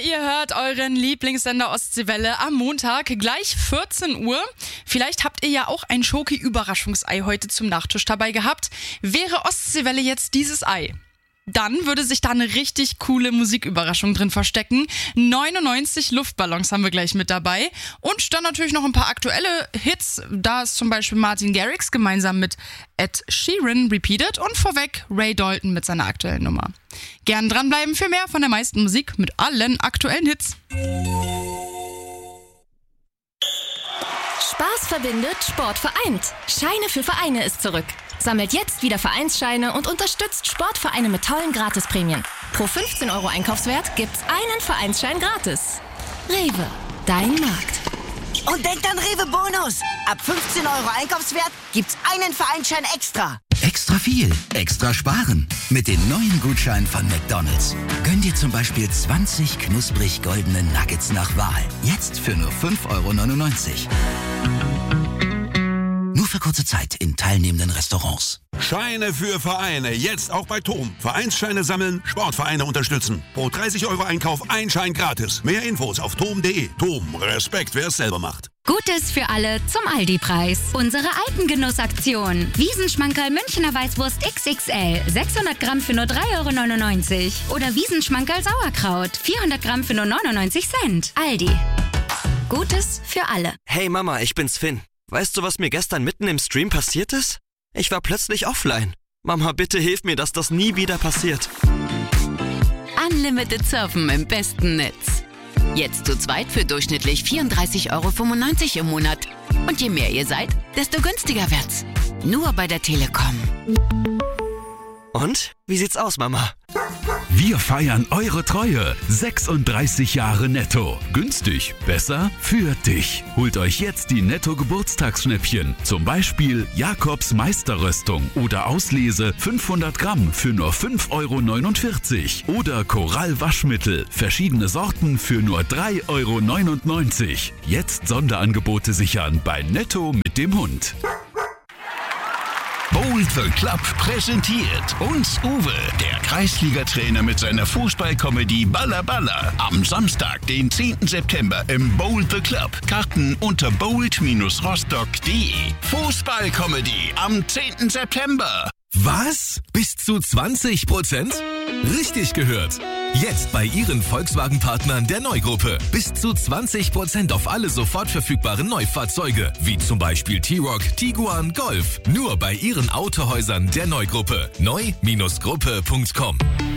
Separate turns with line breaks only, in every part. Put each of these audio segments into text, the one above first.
ihr hört euren Lieblingssender Ostseewelle am Montag, gleich 14 Uhr. Vielleicht habt ihr ja auch ein Schoki-Überraschungsei heute zum Nachtisch dabei gehabt. Wäre Ostseewelle jetzt dieses Ei? Dann würde sich da eine richtig coole Musiküberraschung drin verstecken. 99 Luftballons haben wir gleich mit dabei. Und dann natürlich noch ein paar aktuelle Hits. Da ist zum Beispiel Martin Garrix gemeinsam mit Ed Sheeran repeated. Und vorweg Ray Dalton mit seiner aktuellen Nummer. Gern dranbleiben für mehr von der meisten Musik mit allen aktuellen Hits.
Spaß verbindet, Sport vereint. Scheine für Vereine ist zurück. Sammelt jetzt wieder Vereinsscheine und unterstützt Sportvereine mit tollen Gratisprämien. Pro 15 € Einkaufswert gibt's einen Vereinsschein gratis. Rewe, dein Markt.
Und denkt an Rewe Bonus. Ab 15 € Einkaufswert gibt's einen Vereinsschein extra.
Extra viel, extra sparen. Mit den neuen Gutscheinen von McDonald's. Gönn dir zum Beispiel 20 knusprig goldene Nuggets nach Wahl. Jetzt für nur 5,99 €. Nur für kurze Zeit in teilnehmenden Restaurants.
Scheine für Vereine, jetzt auch bei TOM. Vereinsscheine sammeln, Sportvereine unterstützen. Pro 30 € Einkauf ein Schein gratis. Mehr Infos auf tom.de. TOM, Respekt, wer es selber macht.
Gutes für alle zum Aldi-Preis. Unsere Alpengenussaktion. Wiesenschmankerl Münchner Weißwurst XXL. 600 Gramm für nur 3,99 €. Oder Wiesenschmankerl Sauerkraut. 400 Gramm für nur 99 Cent. Aldi. Gutes für alle.
Hey Mama, ich bin's Finn. Weißt du, was mir gestern mitten im Stream passiert ist? Ich war plötzlich offline. Mama, bitte hilf mir, dass das nie wieder passiert.
Unlimited Surfen im besten Netz. Jetzt zu zweit für durchschnittlich 34,95 € im Monat. Und je mehr ihr seid, desto günstiger wird's. Nur bei der Telekom.
Und? Wie sieht's aus, Mama?
Wir feiern eure Treue. 36 Jahre Netto. Günstig, besser für dich. Holt euch jetzt die Netto-Geburtstagsschnäppchen. Zum Beispiel Jakobs Meisterröstung oder Auslese 500 Gramm für nur 5,49 € oder Korall Waschmittel. Verschiedene Sorten für nur 3,99 €. Jetzt Sonderangebote sichern bei Netto mit dem Hund.
Bold the Club präsentiert uns Uwe, der Kreisliga-Trainer mit seiner Fußballkomödie Balla Balla. Am Samstag, den 10. September im Bold the Club. Karten unter bold-rostock.de. Fußballkomödie am 10. September.
Was? Bis zu 20%? Richtig gehört. Jetzt bei Ihren Volkswagen-Partnern der Neugruppe. Bis zu 20% auf alle sofort verfügbaren Neufahrzeuge. Wie zum Beispiel T-Roc, Tiguan, Golf. Nur bei Ihren Autohäusern der Neugruppe. neu-gruppe.com.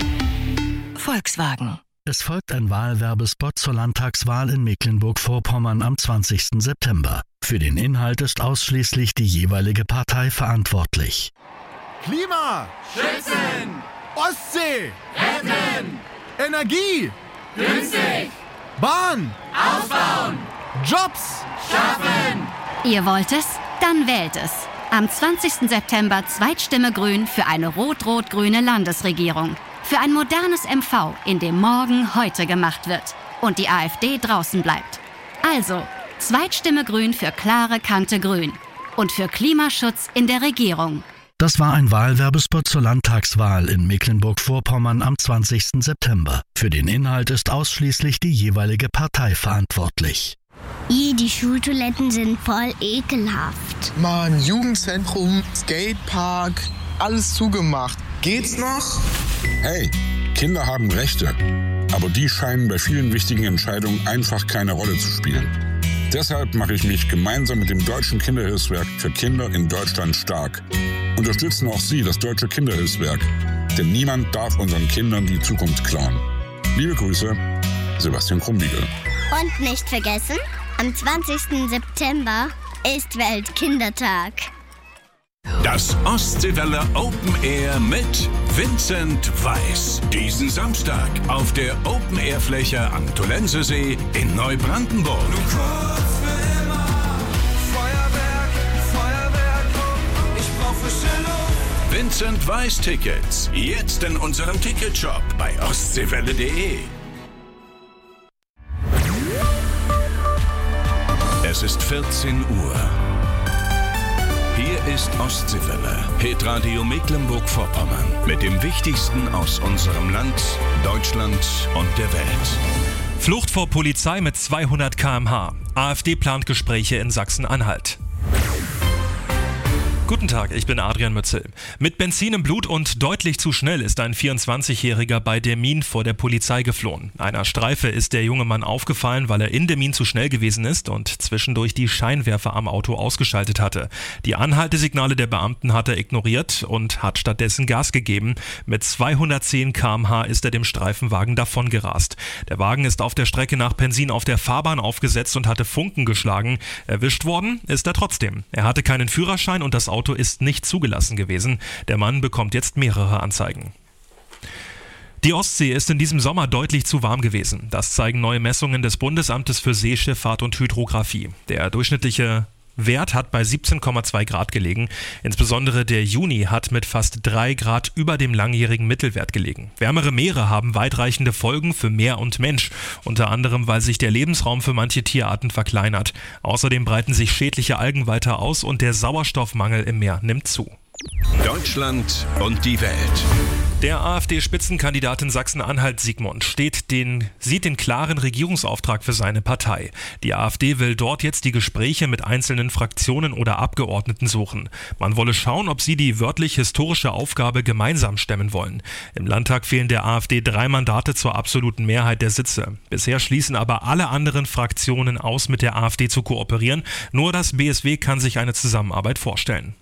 Volkswagen.
Es folgt ein Wahlwerbespot zur Landtagswahl in Mecklenburg-Vorpommern am 20. September. Für den Inhalt ist ausschließlich die jeweilige Partei verantwortlich.
Klima! Schützen! Ostsee! Retten! Energie! Günstig! Bahn! Ausbauen! Jobs! Schaffen!
Ihr wollt es? Dann wählt es. Am 20. September Zweitstimme Grün für eine rot-rot-grüne Landesregierung. Für ein modernes MV, in dem morgen heute gemacht wird. Und die AfD draußen bleibt. Also, Zweitstimme Grün für klare Kante Grün. Und für Klimaschutz in der Regierung.
Das war ein Wahlwerbespot zur Landtagswahl in Mecklenburg-Vorpommern am 20. September. Für den Inhalt ist ausschließlich die jeweilige Partei verantwortlich.
Die Schultoiletten sind voll ekelhaft.
Mann, Jugendzentrum, Skatepark, alles zugemacht. Geht's noch?
Hey, Kinder haben Rechte, aber die scheinen bei vielen wichtigen Entscheidungen einfach keine Rolle zu spielen. Deshalb mache ich mich gemeinsam mit dem Deutschen Kinderhilfswerk für Kinder in Deutschland stark. Unterstützen auch Sie das Deutsche Kinderhilfswerk, denn niemand darf unseren Kindern die Zukunft klauen. Liebe Grüße, Sebastian Krumbiegel.
Und nicht vergessen, am 20. September ist Weltkindertag.
Das Ostseewelle Open Air mit Vincent Weiss. Diesen Samstag auf der Open Air Fläche am Tollensesee in Neubrandenburg. Vincent Weiss Tickets. Jetzt in unserem Ticketshop bei ostseewelle.de. Es ist 14 Uhr. Hier ist Ostseewelle, Hitradio Mecklenburg-Vorpommern. Mit dem Wichtigsten aus unserem Land, Deutschland und der Welt.
Flucht vor Polizei mit 200 km/h. AfD plant Gespräche in Sachsen-Anhalt. Guten Tag, ich bin Adrian Mützel. Mit Benzin im Blut und deutlich zu schnell ist ein 24-Jähriger bei Demmin vor der Polizei geflohen. Einer Streife ist der junge Mann aufgefallen, weil er in Demmin zu schnell gewesen ist und zwischendurch die Scheinwerfer am Auto ausgeschaltet hatte. Die Anhaltesignale der Beamten hat er ignoriert und hat stattdessen Gas gegeben. Mit 210 km/h ist er dem Streifenwagen davongerast. Der Wagen ist auf der Strecke nach Pensin auf der Fahrbahn aufgesetzt und hatte Funken geschlagen. Erwischt worden ist er trotzdem. Er hatte keinen Führerschein und das Auto ist nicht zugelassen gewesen. Der Mann bekommt jetzt mehrere Anzeigen. Die Ostsee ist in diesem Sommer deutlich zu warm gewesen. Das zeigen neue Messungen des Bundesamtes für Seeschifffahrt und Hydrographie. Der durchschnittliche Wert hat bei 17,2 Grad gelegen. Insbesondere der Juni hat mit fast 3 Grad über dem langjährigen Mittelwert gelegen. Wärmere Meere haben weitreichende Folgen für Meer und Mensch, unter anderem, weil sich der Lebensraum für manche Tierarten verkleinert. Außerdem breiten sich schädliche Algen weiter aus und der Sauerstoffmangel im Meer nimmt zu.
Deutschland und die Welt.
Der AfD-Spitzenkandidat in Sachsen-Anhalt Sigmund sieht den klaren Regierungsauftrag für seine Partei. Die AfD will dort jetzt die Gespräche mit einzelnen Fraktionen oder Abgeordneten suchen. Man wolle schauen, ob sie die wörtlich historische Aufgabe gemeinsam stemmen wollen. Im Landtag fehlen der AfD 3 Mandate zur absoluten Mehrheit der Sitze. Bisher schließen aber alle anderen Fraktionen aus, mit der AfD zu kooperieren. Nur das BSW kann sich eine Zusammenarbeit vorstellen.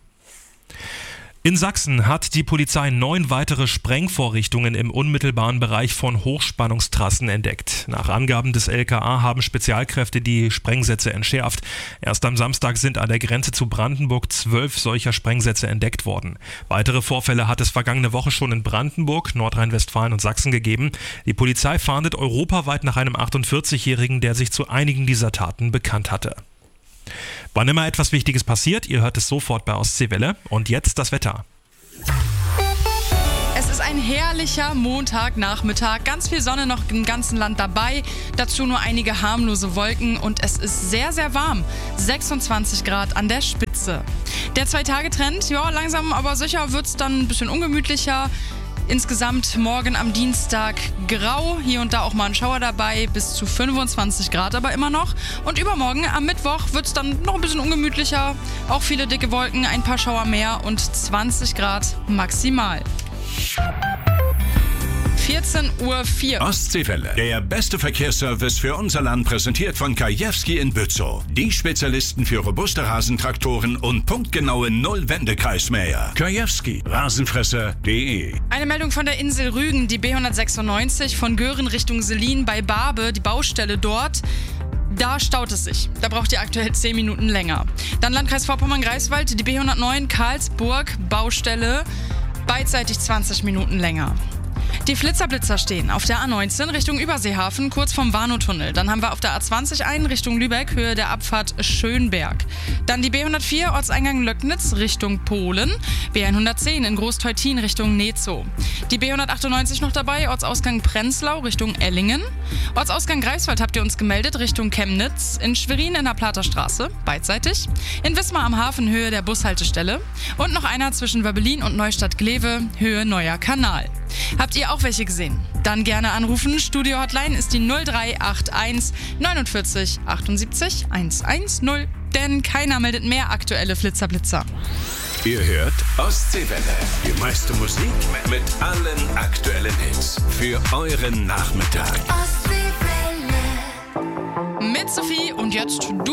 In Sachsen hat die Polizei 9 weitere Sprengvorrichtungen im unmittelbaren Bereich von Hochspannungstrassen entdeckt. Nach Angaben des LKA haben Spezialkräfte die Sprengsätze entschärft. Erst am Samstag sind an der Grenze zu Brandenburg 12 solcher Sprengsätze entdeckt worden. Weitere Vorfälle hat es vergangene Woche schon in Brandenburg, Nordrhein-Westfalen und Sachsen gegeben. Die Polizei fahndet europaweit nach einem 48-Jährigen, der sich zu einigen dieser Taten bekannt hatte. Wann immer etwas Wichtiges passiert, ihr hört es sofort bei Ostseewelle. Und jetzt das Wetter.
Es ist ein herrlicher Montagnachmittag. Ganz viel Sonne noch im ganzen Land dabei. Dazu nur einige harmlose Wolken und es ist sehr, sehr warm. 26 Grad an der Spitze. Der 2-Tage-Trend, ja, langsam aber sicher wird es dann ein bisschen ungemütlicher. Insgesamt morgen am Dienstag grau, hier und da auch mal ein Schauer dabei, bis zu 25 Grad aber immer noch. Und übermorgen am Mittwoch wird es dann noch ein bisschen ungemütlicher. Auch viele dicke Wolken, ein paar Schauer mehr und 20 Grad maximal. 14:04 Uhr.
Ostseewelle. Der beste Verkehrsservice für unser Land, präsentiert von Kajewski in Bützow. Die Spezialisten für robuste Rasentraktoren und punktgenaue Null-Wendekreismäher. Kajewski. Rasenfresser.de.
Eine Meldung von der Insel Rügen. Die B196 von Göhren Richtung Selin bei Barbe, die Baustelle dort. Da staut es sich. Da braucht ihr aktuell 10 Minuten länger. Dann Landkreis Vorpommern-Greifswald, die B109 Karlsburg, Baustelle, beidseitig 20 Minuten länger. Die Flitzer-Blitzer stehen auf der A19 Richtung Überseehafen, kurz vom Warnow-Tunnel. Dann haben wir auf der A20 einen Richtung Lübeck, Höhe der Abfahrt Schönberg. Dann die B104 Ortseingang Löcknitz Richtung Polen. B110 in Großteutin Richtung Nezow. Die B198 noch dabei, Ortsausgang Prenzlau Richtung Ellingen. Ortsausgang Greifswald habt ihr uns gemeldet Richtung Chemnitz. In Schwerin in der Platerstraße, beidseitig. In Wismar am Hafen, Höhe der Bushaltestelle. Und noch einer zwischen Wöbbelin und Neustadt-Glewe, Höhe Neuer Kanal. Habt ihr auch welche gesehen? Dann gerne anrufen. Studio-Hotline ist die 0381 49 78 110. Denn keiner meldet mehr aktuelle Flitzer-Blitzer.
Ihr hört Ostseewelle. Die meiste Musik mit allen aktuellen Hits. Für euren Nachmittag.
Mit Sophie und jetzt du.